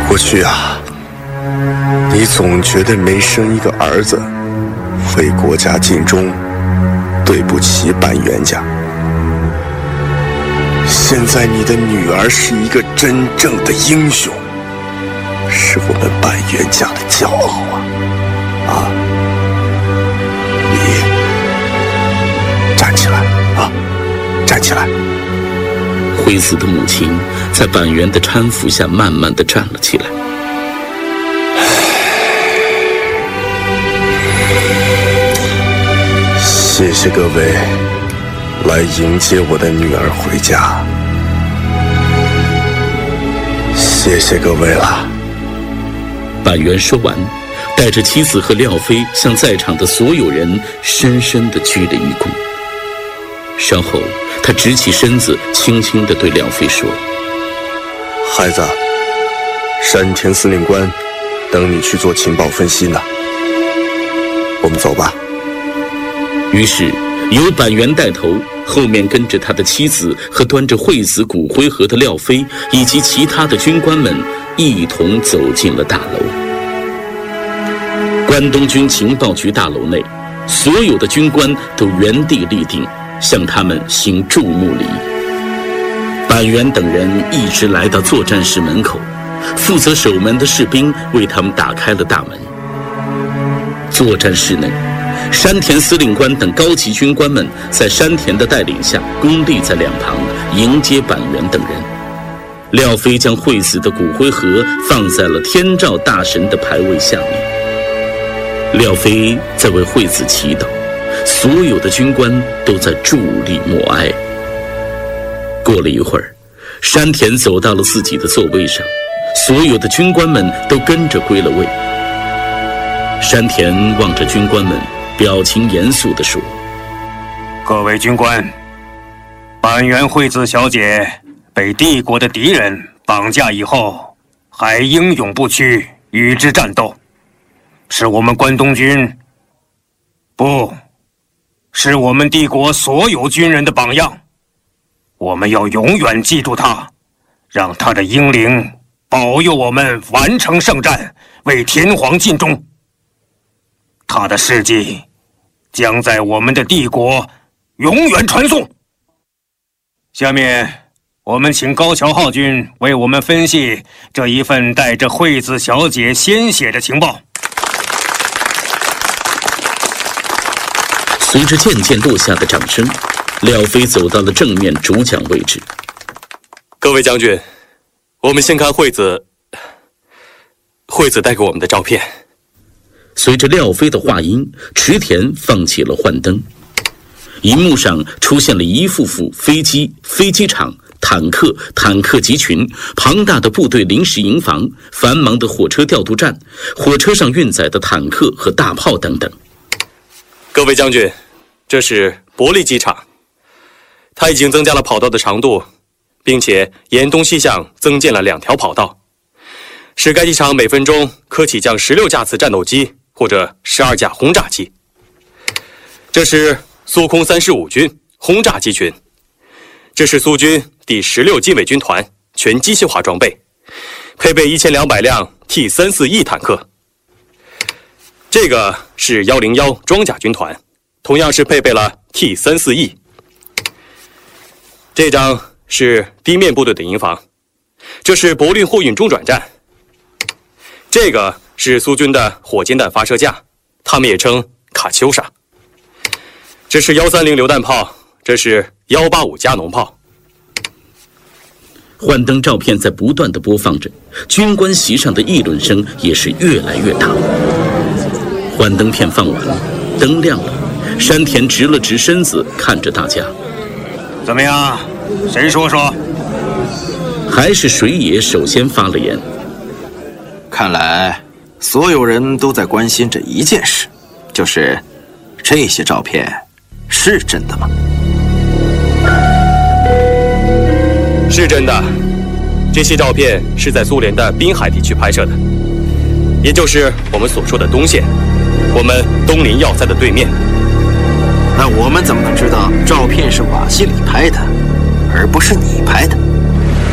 过去啊，你总觉得没生一个儿子，为国家尽忠，对不起板垣家。现在你的女儿是一个真正的英雄，是我们板垣家的骄傲啊！你站起来啊，站起来！ 惠子的母亲在板垣的搀扶下慢慢地站了起来。 谢谢各位来迎接我的女儿回家，谢谢各位了。 板垣说完，带着妻子和廖飞向在场的所有人深深地鞠了一躬。稍后他直起身子，轻轻地对廖飞说： 孩子，山田司令官等你去做情报分析呢，我们走吧。 于是由板垣带头，后面跟着他的妻子和端着惠子骨灰盒的廖飞以及其他的军官们一同走进了大楼。关东军情报局大楼内，所有的军官都原地立定，向他们行注目礼。板垣等人一直来到作战室门口，负责守门的士兵为他们打开了大门。作战室内，山田司令官等高级军官们在山田的带领下恭立在两旁，迎接板垣等人。廖飞将惠子的骨灰盒放在了天照大神的牌位下面。廖飞在为惠子祈祷，所有的军官都在伫立默哀。过了一会儿，山田走到了自己的座位上，所有的军官们都跟着归了位。山田望着军官们，表情严肃地说： 各位军官，板垣惠子小姐被帝国的敌人绑架以后，还英勇不屈，与之战斗，是我们关东军，不，是我们帝国所有军人的榜样。我们要永远记住她，让她的英灵保佑我们完成圣战，为天皇尽忠。她的事迹将在我们的帝国永远传颂。下面我们请高桥浩君为我们分析这一份带着惠子小姐鲜血的情报。 随着渐渐落下的掌声，廖飞走到了正面主讲位置。 各位将军，我们先看惠子带给我们的照片。 随着廖飞的话音，池田放起了幻灯，荧幕上出现了一幅幅飞机、飞机场、坦克、坦克集群、庞大的部队临时营房、繁忙的火车调度站、火车上运载的坦克和大炮等等。 各位将军，这是伯利机场，它已经增加了跑道的长度，并且沿东西向增建了2条跑道，使该机场每分钟可起降16架次战斗机或者12架轰炸机。这是苏空35军轰炸机群，这是苏军第16近卫军团全机械化装备，配备1200辆 T-34E 坦克。这个是101装甲军团，同样是配备了 T-34E。这张是地面部队的营房，这是柏林货运中转站。这个是苏军的火箭弹发射架，他们也称卡秋莎。这是130榴弹炮，这是185加农炮。 幻灯照片在不断地播放着，军官席上的议论声也是越来越大。幻灯片放完了，灯亮了，山田直了直身子看着大家。 怎么样？谁说说？ 还是水野首先发了言。 看来所有人都在关心这一件事，就是这些照片是真的吗？ 是真的，这些照片是在苏联的滨海地区拍摄的，也就是我们所说的东线，我们东临要塞的对面。 那我们怎么能知道照片是瓦西里拍的，而不是你拍的？